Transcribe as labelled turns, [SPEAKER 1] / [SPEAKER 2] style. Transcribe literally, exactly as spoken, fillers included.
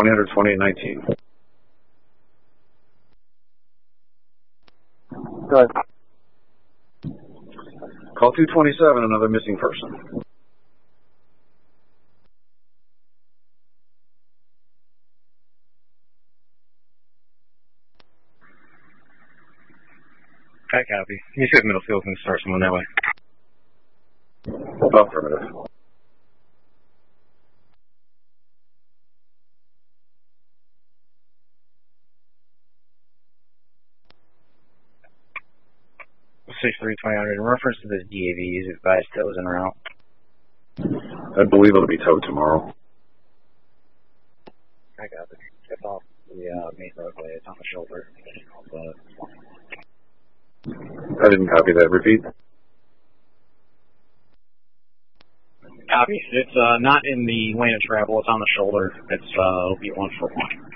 [SPEAKER 1] twenty hundred twenty-eight nineteen.
[SPEAKER 2] Go ahead.
[SPEAKER 1] Call two twenty-seven, another missing person.
[SPEAKER 3] I copy. You said Middlefield can start someone that way.
[SPEAKER 1] Affirmative.
[SPEAKER 3] six three twenty hundred. In reference to this D A V, is advised tows en route.
[SPEAKER 1] I believe it'll be towed tomorrow.
[SPEAKER 3] I got it. It's off the uh, main roadway. It's on the shoulder. But
[SPEAKER 1] I didn't copy that. Repeat.
[SPEAKER 3] Copy. It's uh, not in the lane of travel. It's on the shoulder. It's uh, it'll be one for one.